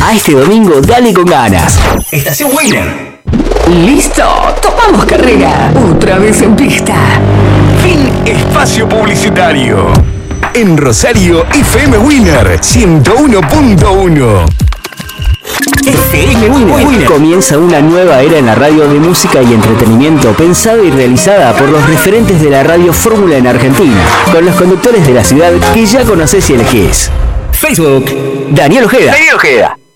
A este domingo dale con ganas. Estación Winner. ¡Listo! ¡Tomamos carrera! Otra vez en pista. Fin espacio publicitario. En Rosario, FM Winner 101.1. FM Winner. Comienza una nueva era en la radio de música y entretenimiento pensada y realizada por los referentes de la radio fórmula en Argentina, con los conductores de la ciudad que ya conocés y elegís. Facebook, Daniel Ojeda.